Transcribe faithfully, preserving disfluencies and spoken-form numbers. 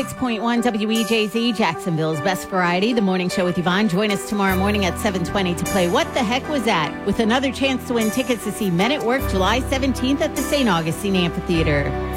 six point one W E J Z, Jacksonville's best variety, the morning show with Yvonne. Join us tomorrow morning at seven twenty to play What the Heck Was That? With another chance to win tickets to see Men at Work July seventeenth at the Saint Augustine Amphitheater.